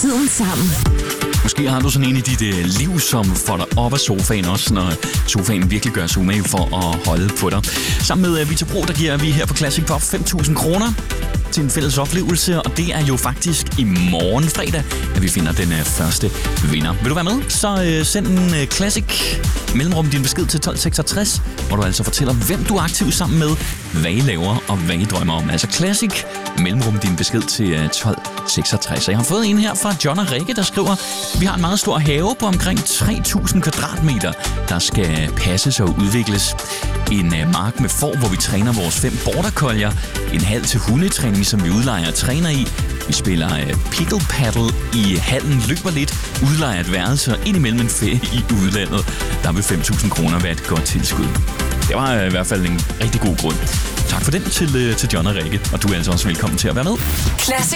Tiden sammen. Måske har du sådan en i dit liv, som får dig op af sofaen, også når sofaen virkelig gør sig umage for at holde på dig. Sammen med Vita Pro, der giver vi her på Classic Pop 5.000 kroner til en fælles oplevelse, og det er jo faktisk i morgen fredag, at vi finder den første vinder. Vil du være med? Så send en Classic mellemrum din besked til 1266, hvor du altså fortæller, hvem du er aktiv sammen med, hvad I laver og hvad I drømmer om. Altså Classic mellemrum din besked til 1266. Jeg har fået en her fra John og Rikke, der skriver: vi har en meget stor have på omkring 3.000 kvadratmeter, der skal passes og udvikles. En mark med får, hvor vi træner vores 5 border collier. En hal til hundetræning, som vi udlejer og træner i. Vi spiller pickle paddle i hallen, løber lidt, udlejer et værelse og indimellem en ferie i udlandet. Der vil 5.000 kroner være et godt tilskud. Det var i hvert fald en rigtig god grund. Tak for den til John og Rikke, og du er altså også velkommen til at være med.